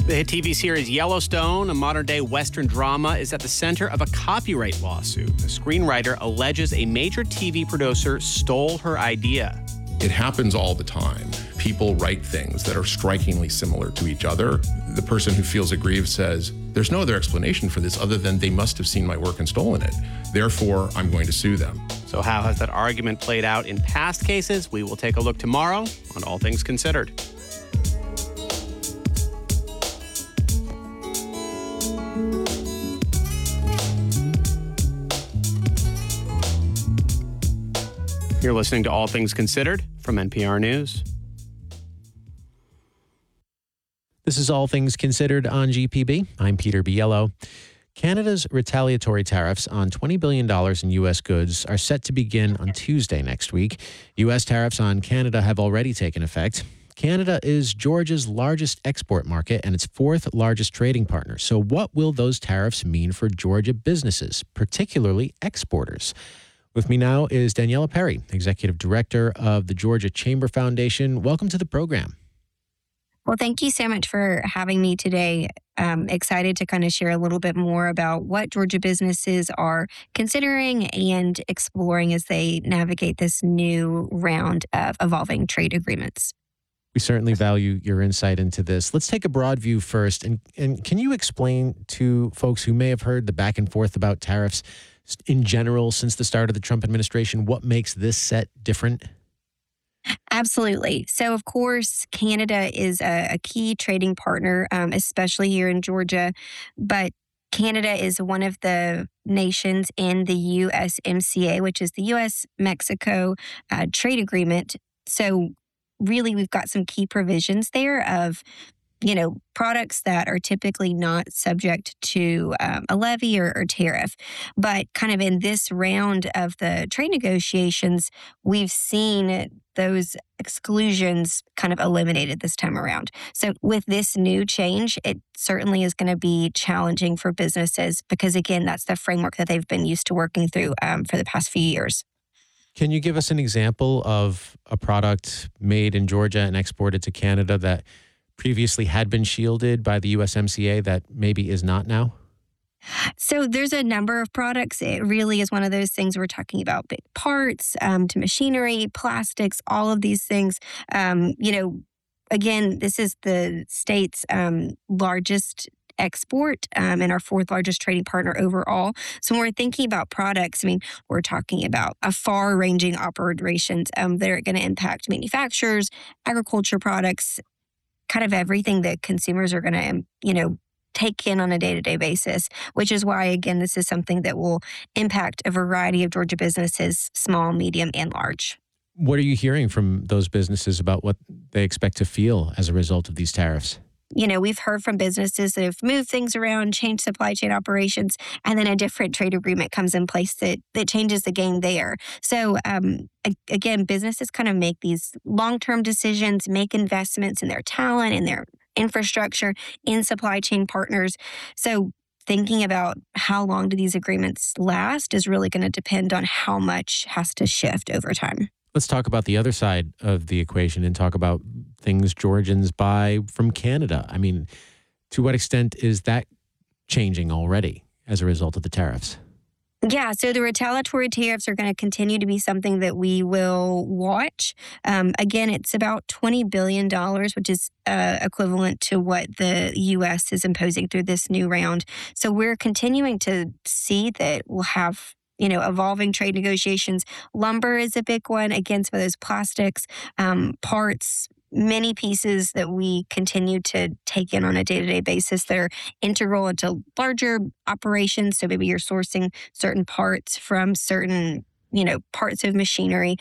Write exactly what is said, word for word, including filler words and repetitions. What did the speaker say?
The hit T V series Yellowstone, a modern-day Western drama, is at the center of a copyright lawsuit. The screenwriter alleges a major T V producer stole her idea. It happens all the time. People write things that are strikingly similar to each other. The person who feels aggrieved says, there's no other explanation for this other than they must have seen my work and stolen it. Therefore, I'm going to sue them. So how has that argument played out in past cases? We will take a look tomorrow on All Things Considered. You're listening to All Things Considered from N P R News. This is All Things Considered on G P B. I'm Peter Biello. Canada's retaliatory tariffs on twenty billion dollars in U S goods are set to begin on Tuesday next week. U S tariffs on Canada have already taken effect. Canada is Georgia's largest export market and its fourth largest trading partner. So what will those tariffs mean for Georgia businesses, particularly exporters? With me now is Daniela Perry, Executive Director of the Georgia Chamber Foundation. Welcome to the program. Well, thank you so much for having me today. I'm excited to kind of share a little bit more about what Georgia businesses are considering and exploring as they navigate this new round of evolving trade agreements. We certainly value your insight into this. Let's take a broad view first. And, and can you explain to folks who may have heard the back and forth about tariffs in general since the start of the Trump administration, what makes this set different? Absolutely. So, of course, Canada is a, a key trading partner, um, especially here in Georgia. But Canada is one of the nations in the U S M C A, which is the U S Mexico uh, trade agreement. So, really, we've got some key provisions there of you know, products that are typically not subject to um, a levy or, or tariff. But kind of in this round of the trade negotiations, we've seen those exclusions kind of eliminated this time around. So with this new change, it certainly is going to be challenging for businesses because, again, that's the framework that they've been used to working through um, for the past few years. Can you give us an example of a product made in Georgia and exported to Canada that previously had been shielded by the U S M C A that maybe is not now? So there's a number of products. It really is one of those things we're talking about big parts um, to machinery, plastics, all of these things. Um, you know, again, this is the state's um, largest export um, and our fourth largest trading partner overall. So when we're thinking about products, I mean, we're talking about a far-ranging operations um, that are going to impact manufacturers, agriculture products, kind of everything that consumers are going to, you know, take in on a day-to-day basis, which is why, again, this is something that will impact a variety of Georgia businesses, small, medium, and large. What are you hearing from those businesses about what they expect to feel as a result of these tariffs? You know, we've heard from businesses that have moved things around, changed supply chain operations, and then a different trade agreement comes in place that that changes the game there. So, um, again, businesses kind of make these long-term decisions, make investments in their talent, in their infrastructure, in supply chain partners. So thinking about how long do these agreements last is really going to depend on how much has to shift over time. Let's talk about the other side of the equation and talk about things Georgians buy from Canada. I mean, to what extent is that changing already as a result of the tariffs? Yeah, so the retaliatory tariffs are going to continue to be something that we will watch. Um, again, it's about twenty billion dollars, which is uh, equivalent to what the U S is imposing through this new round. So we're continuing to see that we'll have you know, evolving trade negotiations. Lumber is a big one, again, some of those plastics, um, parts, many pieces that we continue to take in on a day-to-day basis that are integral into larger operations. So maybe you're sourcing certain parts from certain, you know, parts of machinery.